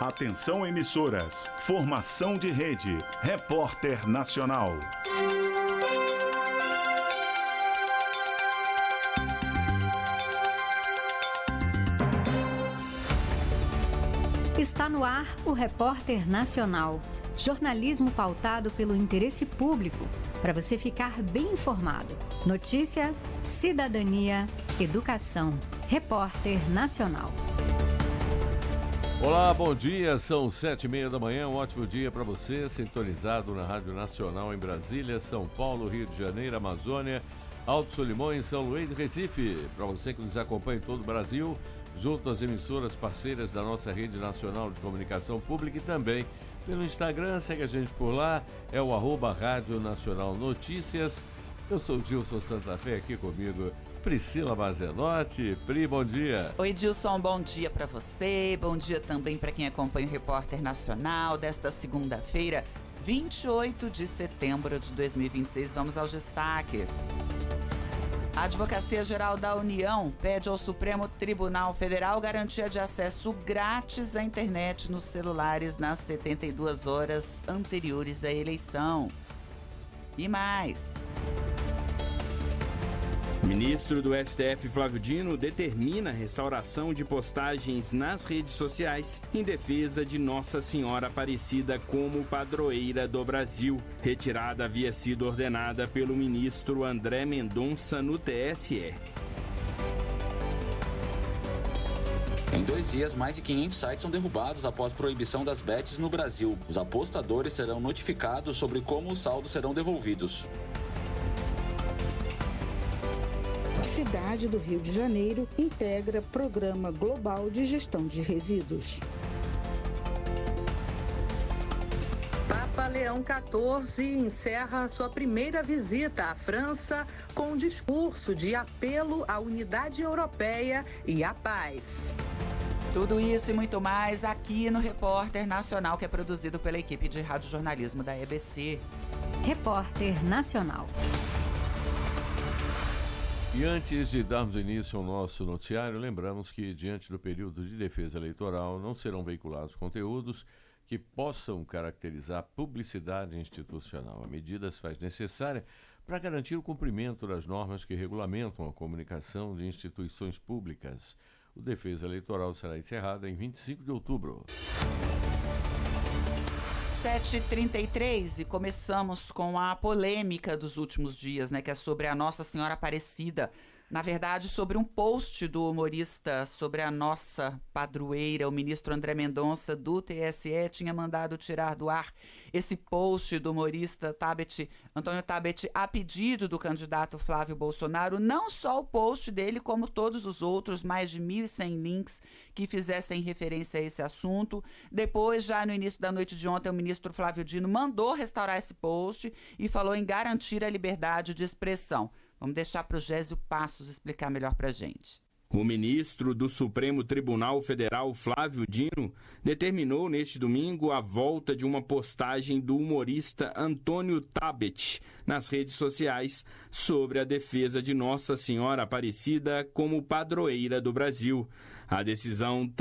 Atenção emissoras, formação de rede, Repórter Nacional. Está no ar o Repórter Nacional. Jornalismo pautado pelo interesse público, para você ficar bem informado. Notícia, cidadania, educação. Repórter Nacional. Olá, bom dia, são 7h30 da manhã, um ótimo dia para você, sintonizado na Rádio Nacional em Brasília, São Paulo, Rio de Janeiro, Amazônia, Alto Solimões, São Luís e Recife. Para você que nos acompanha em todo o Brasil, junto às emissoras parceiras da nossa Rede Nacional de Comunicação Pública e também pelo Instagram, segue a gente por lá, é o @Rádio Nacional Notícias. Eu sou o Gilson Santa Fé, aqui comigo Priscila Mazenotti. Pri, bom dia. Oi, Gilson, bom dia para você, bom dia também para quem acompanha o Repórter Nacional desta segunda-feira, 28 de setembro de 2026. Vamos aos destaques. A Advocacia Geral da União pede ao Supremo Tribunal Federal garantia de acesso grátis à internet nos celulares nas 72 horas anteriores à eleição. E mais. Ministro do STF Flávio Dino determina a restauração de postagens nas redes sociais em defesa de Nossa Senhora Aparecida como padroeira do Brasil. Retirada havia sido ordenada pelo ministro André Mendonça no TSE. Em 2 dias, mais de 500 sites são derrubados após proibição das bets no Brasil. Os apostadores serão notificados sobre como os saldos serão devolvidos. Cidade do Rio de Janeiro integra Programa Global de Gestão de Resíduos. Papa Leão XIV encerra sua primeira visita à França com um discurso de apelo à unidade europeia e à paz. Tudo isso e muito mais aqui no Repórter Nacional, que é produzido pela equipe de radiojornalismo da EBC. Repórter Nacional. E antes de darmos início ao nosso noticiário, lembramos que, diante do período de defesa eleitoral, não serão veiculados conteúdos que possam caracterizar publicidade institucional. A medida se faz necessária para garantir o cumprimento das normas que regulamentam a comunicação de instituições públicas. O defesa eleitoral será encerrado em 25 de outubro. 7h33 e começamos com a polêmica dos últimos dias, né, que é sobre a Nossa Senhora Aparecida. Na verdade, sobre um post do humorista sobre a nossa padroeira. O ministro André Mendonça, do TSE, tinha mandado tirar do ar esse post do humorista Antônio Tabet, a pedido do candidato Flávio Bolsonaro. Não só o post dele, como todos os outros, mais de 1.100 links que fizessem referência a esse assunto. Depois, já no início da noite de ontem, o ministro Flávio Dino mandou restaurar esse post e falou em garantir a liberdade de expressão. Vamos deixar para o Gésio Passos explicar melhor para a gente. O ministro do Supremo Tribunal Federal, Flávio Dino, determinou neste domingo a volta de uma postagem do humorista Antônio Tabet nas redes sociais sobre a defesa de Nossa Senhora Aparecida como padroeira do Brasil. A decisão